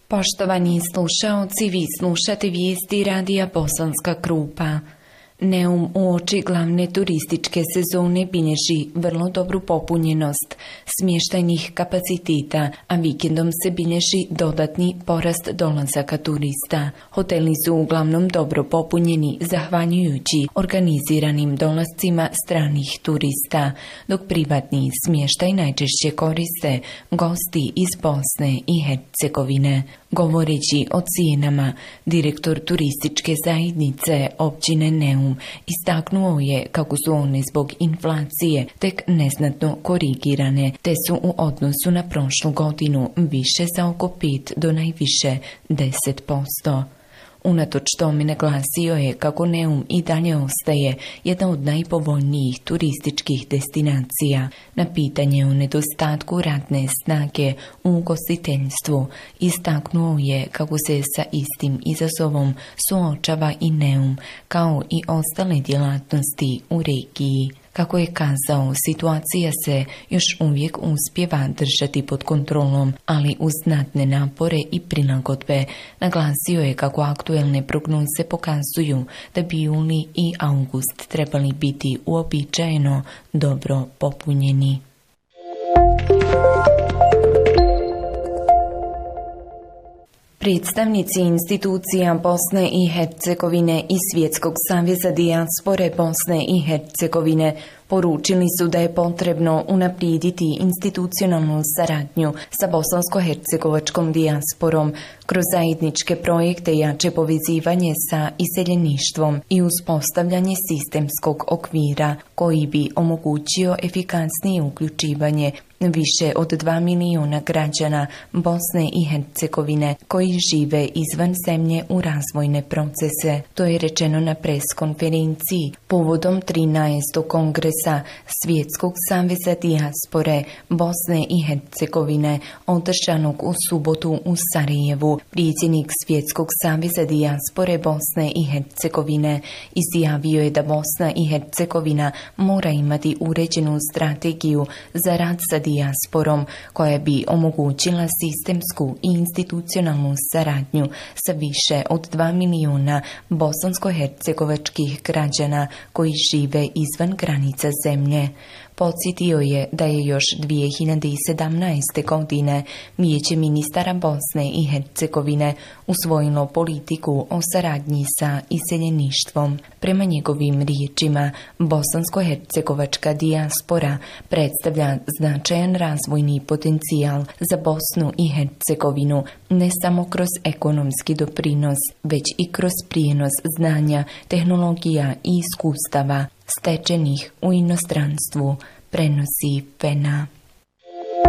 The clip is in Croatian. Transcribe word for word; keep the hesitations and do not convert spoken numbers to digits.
Poštovani slušaoci, vi slušate vijesti radija Bosanska Krupa. Neum uoči glavne turističke sezone bilježi vrlo dobru popunjenost smještajnih kapaciteta, a vikendom se bilježi dodatni porast dolazaka turista. Hoteli su uglavnom dobro popunjeni zahvaljujući organiziranim dolascima stranih turista, dok privatni smještaj najčešće koriste gosti iz Bosne i Hercegovine. Govoreći o cijenama, direktor turističke zajednice općine Neum istaknuo je kako su one zbog inflacije tek neznatno korigirane, te su u odnosu na prošlu godinu više za oko pet do najviše deset posto. Unatoč tome naglasio je kako Neum i dalje ostaje jedna od najpovoljnijih turističkih destinacija. Na pitanje o nedostatku radne snage u ugostiteljstvu istaknuo je kako se sa istim izazovom suočava i Neum, kao i ostale djelatnosti u regiji. Kako je kazao, situacija se još uvijek uspijeva držati pod kontrolom, ali uz znatne napore i prilagodbe. Naglasio je kako aktuelne prognoze pokazuju da bi juli i august trebali biti uobičajeno dobro popunjeni. Predstavnici institucija Bosne i Hercegovine i Svjetskog saveza dijaspore Bosne i Hercegovine poručili su da je potrebno unaprijediti institucionalnu saradnju sa bosansko-hercegovačkom dijasporom kroz zajedničke projekte i jače povezivanje sa iseljeništvom i uspostavljanje sistemskog okvira koji bi omogućio efikasnije uključivanje više od dva milijuna građana Bosne i Hercegovine koji žive izvan zemlje u razvojne procese. To je rečeno na pres konferenciji povodom trinaestog kongresa Svjetskog saveza dijaspore Bosne i Hercegovine održanog u subotu u Sarajevu. Predsjednik Svjetskog saveza dijaspore Bosne i Hercegovine izjavio je da Bosna i Hercegovina mora imati uređenu strategiju za rad sa dijasporom koja bi omogućila sistemsku i institucionalnu saradnju sa više od dva milijuna bosansko-hercegovačkih građana koji žive izvan granica zemlje. Podsjetio je da je još dvije hiljade sedamnaeste. godine Vijeće ministara Bosne i Hercegovine usvojilo politiku o saradnji sa iseljeništvom. Prema njegovim riječima, bosansko-hercegovačka dijaspora predstavlja značajan razvojni potencijal za Bosnu i Hercegovinu, ne samo kroz ekonomski doprinos, već i kroz prijenos znanja, tehnologija i iskustava stečenih u inostranstvu, prenosi Fena.